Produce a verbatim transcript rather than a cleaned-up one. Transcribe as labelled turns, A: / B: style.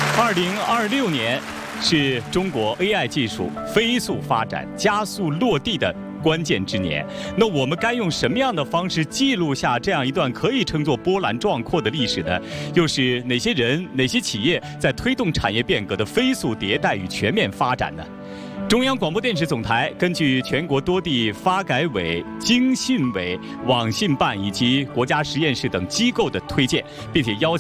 A: 二零二六年是中国 A I 技术飞速发展、加速落地的关键之年。那我们该用什么样的方式记录下这样一段可以称作波澜壮阔的历史呢？又是哪些人、哪些企业在推动产业变革的飞速迭代与全面发展呢？中央广播电视总台根据全国多地发改委、经信委、网信办以及国家实验室等机构的推荐，并且邀请